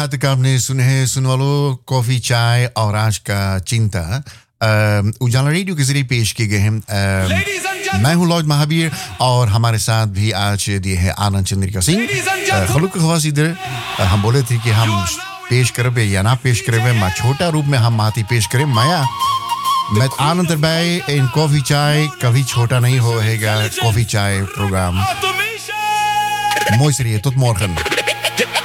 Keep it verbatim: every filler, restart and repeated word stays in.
रात का आपने सुने हैं सुन वालो कॉफी चाय और आज का चिंता अ, उजाला रेडियो के जरिए पेश किए गए हैं। अ, मैं हूं लॉर्ड महावीर और हमारे साथ भी आज दिए हैं आनंद चंद्रिका सिंह खलुक खवास। इधर अ, हम बोले थे कि हम पेश करबे या ना पेश करबे मा छोटा रूप में हम माती पेश करें माया मैं आनंद भाई इन कॉफी चाय कभी छोटा नहीं होएगा कॉफी चाय प्रोग्राम मोई tot morgen